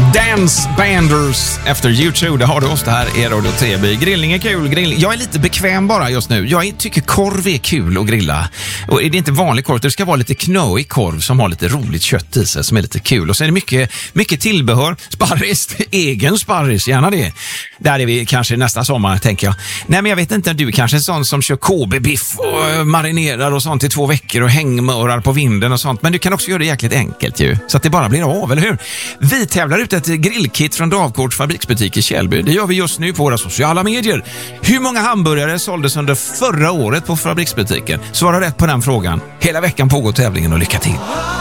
Dance Banders efter YouTube. Det har du oss, det här är Radio TB. Grillning är kul. Jag är lite bekväm bara just nu. Jag tycker korv är kul att grilla. Och är det inte vanlig korv, det ska vara lite knöig korv som har lite roligt kött i sig som är lite kul. Och så är det mycket tillbehör. Sparris, egen sparris, gärna det. Där är vi kanske nästa sommar, tänker jag. Nej, men jag vet inte, du är kanske en sån som kör KB-biff och marinerar och sånt i 2 veckor och hängmörar på vinden och sånt. Men du kan också göra det jäkligt enkelt ju, så att det bara blir av, eller hur? Vi tävlar ut ett grillkit från Davkorts fabriksbutik i Källby. Det gör vi just nu på våra sociala medier. Hur många hamburgare såldes under förra året på fabriksbutiken? Svara rätt på den frågan. Hela veckan pågår tävlingen och lycka till!